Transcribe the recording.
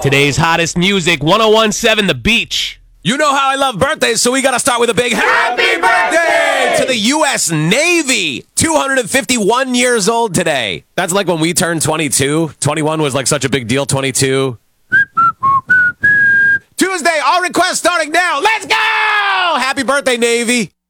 Today's hottest music, 1017 The Beach. You know how I love birthdays, so we got to start with a big happy birthday to the U.S. Navy. 251 years old today. That's like when we turned 22. 21 was like such a big deal. 22. Tuesday, all requests starting now. Let's go! Happy birthday, Navy.